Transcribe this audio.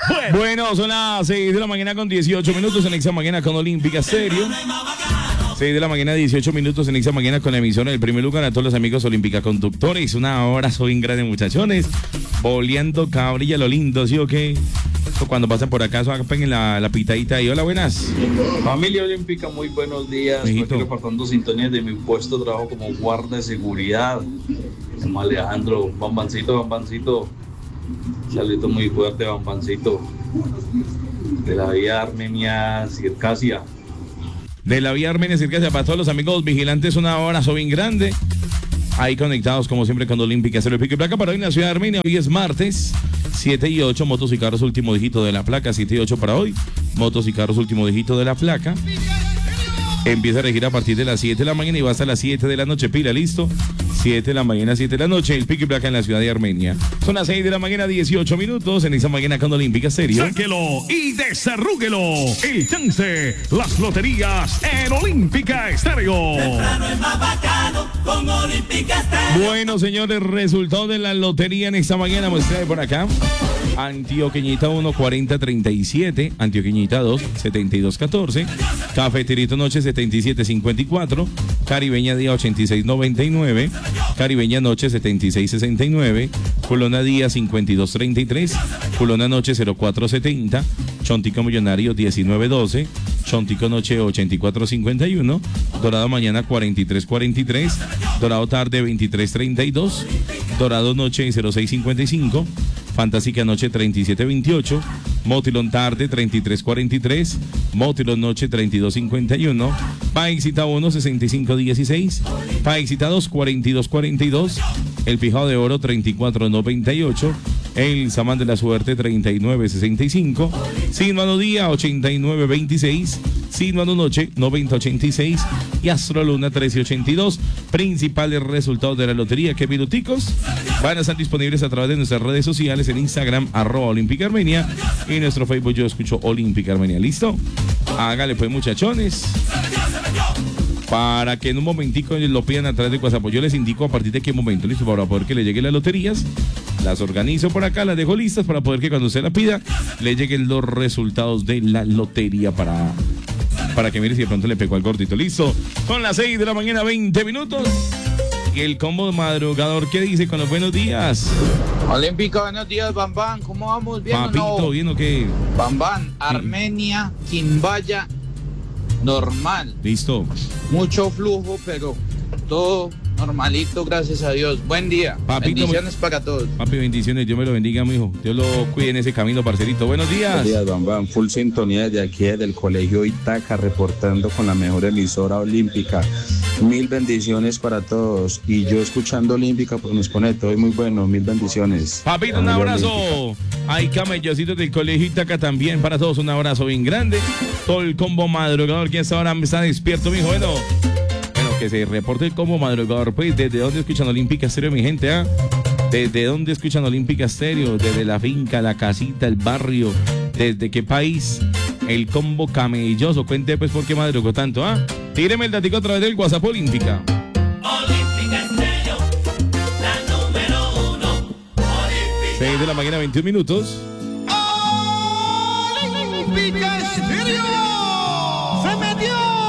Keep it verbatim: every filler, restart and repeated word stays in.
Bueno, bueno son las seis de la mañana con dieciocho minutos en Exa Mañana con Olímpica Stereo. seis de la mañana, dieciocho minutos en Exa Mañana con la emisora del primer lugar a todos los amigos Olímpica Conductores. Una hora soy grande, muchachones. Boleando cabrilla lo lindo, ¿sí o qué? Cuando pasan por acá, peguen la, la pitadita y hola, buenas. Familia Olímpica, muy buenos días. Estoy reportando sintonía de mi puesto de trabajo como guardia de seguridad. Como Alejandro, Bambancito, Bambancito. Saludo muy fuerte, Bambancito. De la vía Armenia Circasia. De la vía Armenia Circasia, para todos los amigos vigilantes, una abrazo bien grande. Ahí conectados como siempre con Olímpica Cero Pico y Placa para hoy en la ciudad de Armenia. Hoy es martes, siete y ocho, motos y carros último dígito de la placa, siete y ocho para hoy. Motos y carros último dígito de la placa. Empieza a regir a partir de las siete de la mañana y va hasta las siete de la noche. Pila, listo. siete de la mañana, siete de la noche. El Pico y Placa en la ciudad de Armenia. Son las seis de la mañana, dieciocho minutos. En esa mañana con Olímpica Serio. Sáquelo y desarrúguelo. El chance, las loterías en Olímpica Estéreo. Temprano es más bacano con Olímpica Estéreo. Bueno, señores, resultado de la lotería en esta mañana. Muestra por acá. Antioqueñita uno, cuarenta, treinta y siete. Antioqueñita dos, setenta y dos, catorce. Cafeterito Noche, setenta y siete, cincuenta y cuatro. Caribeña Día, ochenta y seis, noventa y nueve. Caribeña Noche, setenta y seis, sesenta y nueve. Culona Día, cincuenta y dos, treinta y tres. Culona Noche, cero cuatro, setenta. Chontico Millonario, diecinueve, doce. Chontico Noche, ochenta y cuatro, cincuenta y uno. Dorado Mañana, cuarenta y tres, cuarenta y tres. Dorado Tarde, veintitrés, treinta y dos. Dorado Noche, cero seis, cincuenta y cinco. Fantástica Noche, treinta y siete, veintiocho. Motilón Tarde, treinta y tres, cuarenta y tres. Motilón Noche, treinta y dos, cincuenta y uno. Paixita uno, sesenta y cinco, dieciséis. Paixita dos, cuarenta y dos, cuarenta y dos. El Fijado de Oro, treinta y cuatro, noventa y ocho. El Samán de la Suerte, treinta y nueve, sesenta y cinco. Sinuano Día, ochenta y nueve, veintiséis. Sinuano Noche, noventa, ochenta y seis. Y Astro Luna, trece, ochenta y dos. Principales resultados de la lotería. ¿Qué minuticos? Van a estar disponibles a través de nuestras redes sociales en Instagram, arroba Olímpica Armenia. Y nuestro Facebook, Yo Escucho Olímpica Armenia. ¿Listo? Hágale pues, muchachones. Para que en un momentico lo pidan a través de WhatsApp. Yo les indico a partir de qué momento, listo, para poder que le lleguen las loterías. Las organizo por acá, las dejo listas para poder que cuando usted la pida, le lleguen los resultados de la lotería para, para que mire si de pronto le pegó al gordito. Listo, son las seis de la mañana, veinte minutos. Y el combo madrugador, ¿qué dice con los buenos días? Olímpica, buenos días, Bambán. ¿Cómo vamos? ¿Bien Papito, o no? ¿bien o qué? Bambán, Armenia, Quimbaya, normal. Listo. Mucho flujo, pero todo normalito, gracias a Dios. Buen día. Papito, bendiciones para todos. Papi, bendiciones. Dios me lo bendiga, mijo. Dios lo cuide en ese camino, parcerito. Buenos días. Buenos días, Bambán. Full sintonía desde aquí, desde el Colegio Itaca, reportando con la mejor emisora olímpica. Mil bendiciones para todos. Y yo escuchando Olímpica porque nos pone todo muy bueno. Mil bendiciones. Papito, un abrazo. Hay camellocitos del Colegio Itaca también para todos. Un abrazo bien grande. Todo el combo madrugador que hasta ahora me está despierto, mijo. Bueno. Que se reporte el combo madrugador, pues, ¿desde dónde escuchan Olímpica Estéreo, mi gente? ¿Ah? ¿Desde dónde escuchan Olímpica Estéreo? ¿Desde la finca, la casita, el barrio? ¿Desde qué país? El combo camelloso. Cuente, pues, por qué madrugó tanto, ¿ah? Tíreme el datico a través del WhatsApp Olímpica. Olímpica Estéreo, la número uno. Olímpica. seis de la mañana, veintiún minutos. Olímpica Estéreo.